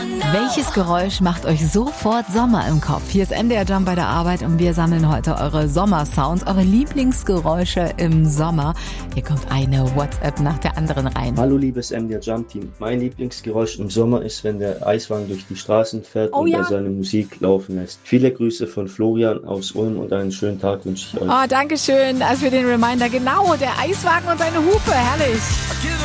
Welches Geräusch macht euch sofort Sommer im Kopf? Hier ist NDR Jump bei der Arbeit und wir sammeln heute eure Sommersounds, eure Lieblingsgeräusche im Sommer. Hier kommt eine WhatsApp nach der anderen rein. Hallo liebes NDR Jump Team. Mein Lieblingsgeräusch im Sommer ist, wenn der Eiswagen durch die Straßen fährt und er seine Musik laufen lässt. Viele Grüße von Florian aus Ulm und einen schönen Tag wünsche ich euch. Oh, danke schön für den Reminder. Genau, der Eiswagen und seine Hupe, herrlich.